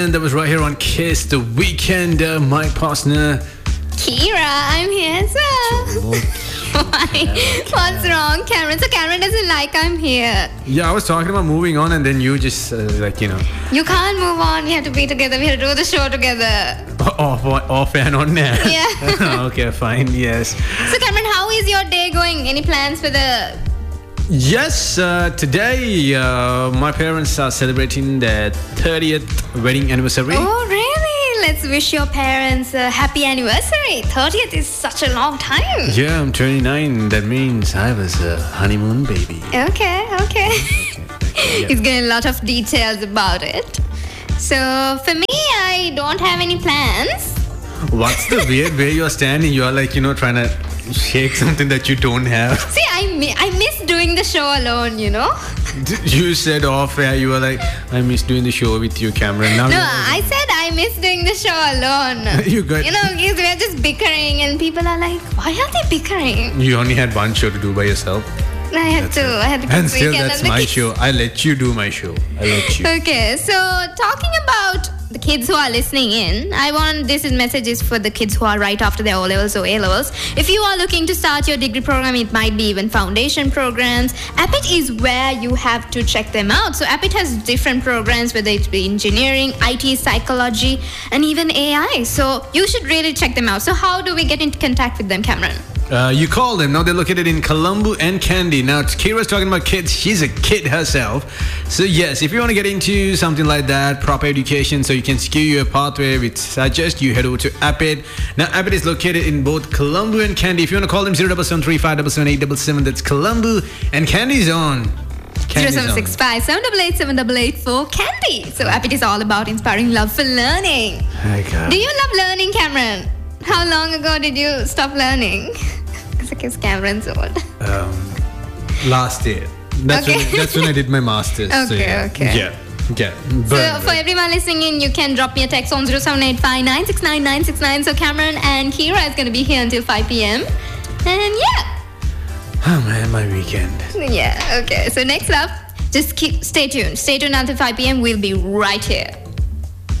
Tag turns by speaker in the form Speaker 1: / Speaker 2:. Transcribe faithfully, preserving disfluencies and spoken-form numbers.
Speaker 1: And that was right here on Kiss the Weekend. Uh, my partner
Speaker 2: Kira, I'm here as well. Why? What's wrong, Cameron? So Cameron doesn't like I'm here.
Speaker 1: Yeah, I was talking about moving on, and then you just uh, like you know.
Speaker 2: You can't move on. We have to be together. We have to do the show together.
Speaker 1: Off, off and on now.
Speaker 2: Yeah.
Speaker 1: Okay, fine. Yes.
Speaker 2: So Cameron, how is your day going? Any plans for the?
Speaker 1: Yes, uh, today uh, my parents are celebrating their thirtieth wedding anniversary.
Speaker 2: Oh, really? Let's wish your parents a happy anniversary. thirtieth is such a long time.
Speaker 1: Yeah, I'm twenty-nine. That means I was a honeymoon baby.
Speaker 2: Okay, okay.
Speaker 1: Yeah.
Speaker 2: He's getting a lot of details about it. So for me, I don't have any plans.
Speaker 1: What's the weird way you're standing? You're like, you know, trying to shake something that you don't have.
Speaker 2: See, I, mi- I miss doing the show alone, you know?
Speaker 1: You said off air, you were like, I miss doing the show with you, Cameron. Now
Speaker 2: No, I said I miss doing the show alone.
Speaker 1: You got-
Speaker 2: You know, because we're just bickering and people are like, why are they bickering?
Speaker 1: You only had one show to do by yourself.
Speaker 2: I had
Speaker 1: That's
Speaker 2: to.
Speaker 1: it.
Speaker 2: I had to
Speaker 1: And
Speaker 2: keep
Speaker 1: still,
Speaker 2: weekend
Speaker 1: that's
Speaker 2: and the
Speaker 1: my
Speaker 2: kids.
Speaker 1: show. I let you do my show. I let you.
Speaker 2: Okay, so talking about the kids who are listening in, I want this is messages for the kids who are right after their O levels or A levels. If you are looking to start your degree program, it might be even foundation programs. Appit is where you have to check them out. So Appit has different programs, whether it be engineering, I T, psychology, and even A I. So you should really check them out. So how do we get into contact with them, Cameron?
Speaker 1: Uh, you call them. Now they're located in Colombo and Kandy. Now Kira's talking about kids. She's a kid herself. So yes, if you want to get into something like that, proper education, so you can secure your pathway, we suggest you head over to Appit. Now Appit is located in both Colombo and Kandy. If you want to call them zero seven seven three five seven seven eight seven seven, that's Colombo, and Kandy's on.
Speaker 2: zero seven six five seven eight eight seven eight eight four Candy. So Appit is all about inspiring love for learning.
Speaker 1: My God.
Speaker 2: Do you love learning, Cameron? How long ago did you stop learning? Because Cameron's old.
Speaker 1: Um, last year. That's,
Speaker 2: Okay.
Speaker 1: when, that's when I did my master's. so
Speaker 2: Okay,
Speaker 1: yeah.
Speaker 2: okay.
Speaker 1: Yeah. Yeah.
Speaker 2: So
Speaker 1: But,
Speaker 2: for everyone listening in, you can drop me a text on zero seven eight five nine six nine nine six nine. So Cameron and Kira is going to be here until five p.m. And yeah.
Speaker 1: oh man, my weekend.
Speaker 2: Yeah, okay. So next up, just keep, stay tuned. Stay tuned until five p.m. We'll be right here.